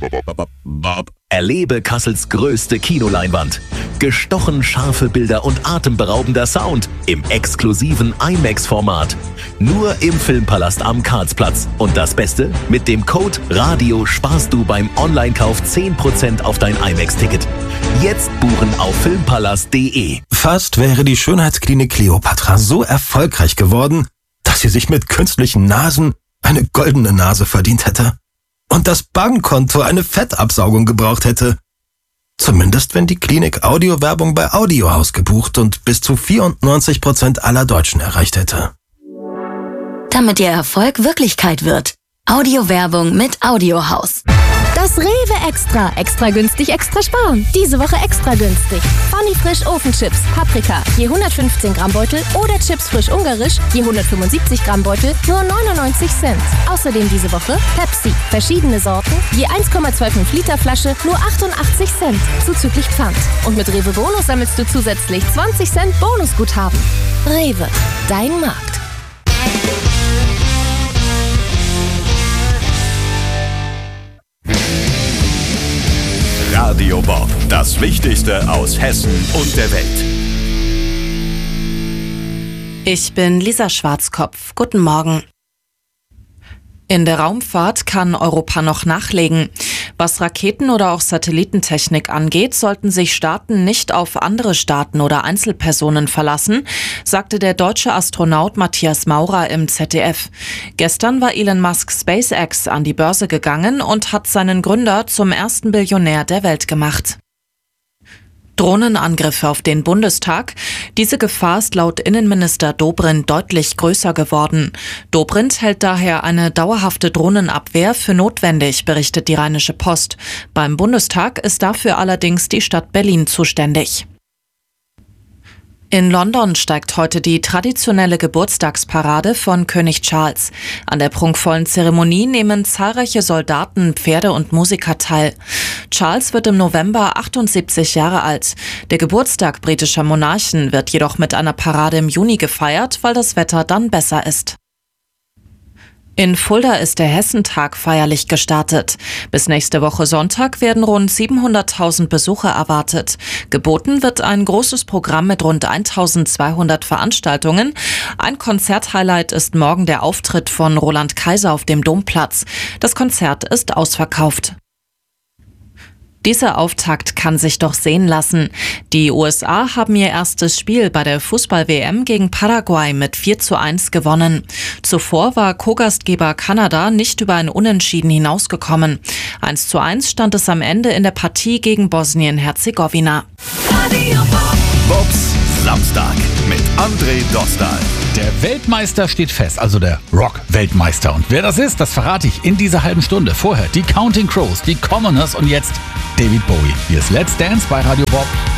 Erlebe Kassels größte Kinoleinwand. Gestochen scharfe Bilder und atemberaubender Sound im exklusiven IMAX-Format. Nur im Filmpalast am Karlsplatz. Und das Beste? Mit dem Code RADIO sparst du beim Online-Kauf 10% auf dein IMAX-Ticket. Jetzt buchen auf filmpalast.de. Fast wäre die Schönheitsklinik Kleopatra so erfolgreich geworden, dass sie sich mit künstlichen Nasen eine goldene Nase verdient hätte. Und das Bankkonto eine Fettabsaugung gebraucht hätte. Zumindest wenn die Klinik Audiowerbung bei Audiohaus gebucht und bis zu 94% aller Deutschen erreicht hätte. Damit Ihr Erfolg Wirklichkeit wird. Audiowerbung mit Audiohaus. Das Rewe Extra. Extra günstig, extra sparen. Diese Woche extra günstig. Funny Frisch Ofenchips, Paprika, je 115 Gramm Beutel oder Chips frisch ungarisch, je 175 Gramm Beutel, nur 99 Cent. Außerdem diese Woche Pepsi, verschiedene Sorten, je 1,25 Liter Flasche, nur 88 Cent, zuzüglich Pfand. Und mit Rewe Bonus sammelst du zusätzlich 20 Cent Bonusguthaben. Rewe, dein Markt. Radio Bob, das Wichtigste aus Hessen und der Welt. Ich bin Lisa Schwarzkopf. Guten Morgen. In der Raumfahrt kann Europa noch nachlegen. Was Raketen- oder auch Satellitentechnik angeht, sollten sich Staaten nicht auf andere Staaten oder Einzelpersonen verlassen, sagte der deutsche Astronaut Matthias Maurer im ZDF. Gestern war Elon Musk SpaceX an die Börse gegangen und hat seinen Gründer zum ersten Billionär der Welt gemacht. Drohnenangriffe auf den Bundestag. Diese Gefahr ist laut Innenminister Dobrindt deutlich größer geworden. Dobrindt hält daher eine dauerhafte Drohnenabwehr für notwendig, berichtet die Rheinische Post. Beim Bundestag ist dafür allerdings die Stadt Berlin zuständig. In London steigt heute die traditionelle Geburtstagsparade von König Charles. An der prunkvollen Zeremonie nehmen zahlreiche Soldaten, Pferde und Musiker teil. Charles wird im November 78 Jahre alt. Der Geburtstag britischer Monarchen wird jedoch mit einer Parade im Juni gefeiert, weil das Wetter dann besser ist. In Fulda ist der Hessentag feierlich gestartet. Bis nächste Woche Sonntag werden rund 700.000 Besucher erwartet. Geboten wird ein großes Programm mit rund 1.200 Veranstaltungen. Ein Konzerthighlight ist morgen der Auftritt von Roland Kaiser auf dem Domplatz. Das Konzert ist ausverkauft. Dieser Auftakt kann sich doch sehen lassen. Die USA haben ihr erstes Spiel bei der Fußball-WM gegen Paraguay mit 4:1 gewonnen. Zuvor war Co-Gastgeber Kanada nicht über ein Unentschieden hinausgekommen. 1:1 stand es am Ende in der Partie gegen Bosnien-Herzegowina. Bobs Samstag mit André Dostal. Der Weltmeister steht fest, also der Rock-Weltmeister. Und wer das ist, das verrate ich in dieser halben Stunde. Vorher die Counting Crows, die Commoners und jetzt David Bowie. Hier ist Let's Dance bei Radio Bob.